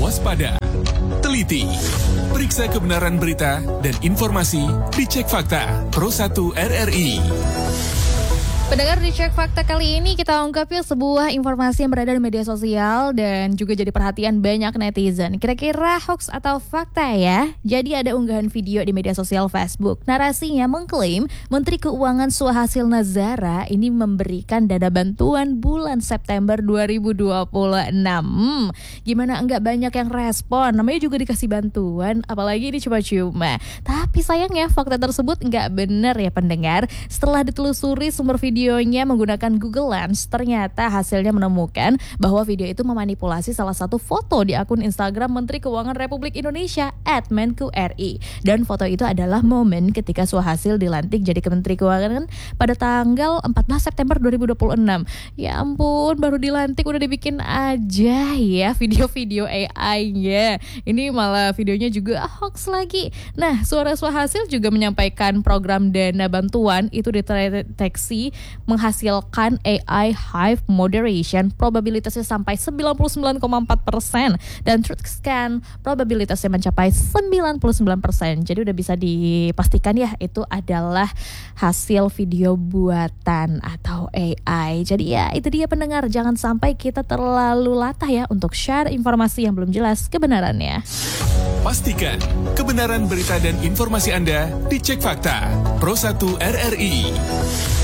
waspada, teliti, periksa kebenaran berita dan informasi di Cek Fakta Pro 1 RRI. Pendengar, di Cek Fakta kali ini kita ungkap sebuah informasi yang berada di media sosial dan juga jadi perhatian banyak netizen. Kira-kira hoax atau fakta ya? Jadi ada unggahan video di media sosial Facebook. Narasinya mengklaim Menteri Keuangan Suhasil Nazara ini memberikan dana bantuan bulan September 2026. Gimana enggak banyak yang respon? Namanya juga dikasih bantuan, apalagi ini cuma-cuma. Tapi sayangnya fakta tersebut enggak benar ya pendengar. Setelah ditelusuri sumber videonya menggunakan Google Lens, ternyata hasilnya menemukan bahwa video itu memanipulasi salah satu foto di akun Instagram Menteri Keuangan Republik Indonesia @menku.ri. Dan foto itu adalah momen ketika Suhasil dilantik jadi Menteri Keuangan pada tanggal 14 September 2026. Ya ampun, baru dilantik udah dibikin aja ya video-video AI-nya. Ini malah videonya juga hoax lagi. Nah, Suhasil juga menyampaikan program dana bantuan itu dideteksi menghasilkan AI Hive Moderation, probabilitasnya sampai 99,4% dan Truth Scan probabilitasnya mencapai 99%. Jadi udah bisa dipastikan ya itu adalah hasil video buatan atau AI. Jadi ya itu dia pendengar, jangan sampai kita terlalu latah ya untuk share informasi yang belum jelas kebenarannya. Pastikan kebenaran berita dan informasi Anda di Cek Fakta Pro 1 RRI.